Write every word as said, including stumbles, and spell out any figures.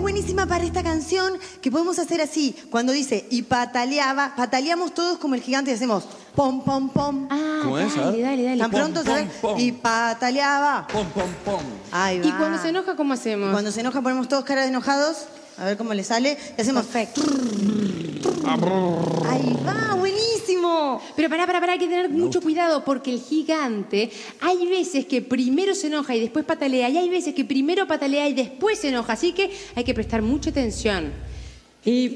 buenísima para esta canción que podemos hacer así. Cuando dice y pataleaba, pataleamos todos como el gigante y hacemos pom, pom, pom. Ah, ¿Cómo es? dale, dale, dale. ¿Están Pom, prontos? pom, A ver. pom. Y pataleaba. Pom, pom, pom. Ahí va. ¿Y cuando se enoja, cómo hacemos? Cuando se enoja ponemos todos caras de enojados. A ver cómo le sale. Y hacemos... Perfecto. Ahí va, buenísimo. Pero pará, pará, pará, hay que tener mucho cuidado porque el gigante hay veces que primero se enoja y después patalea y hay veces que primero patalea y después se enoja, así que hay que prestar mucha atención. Y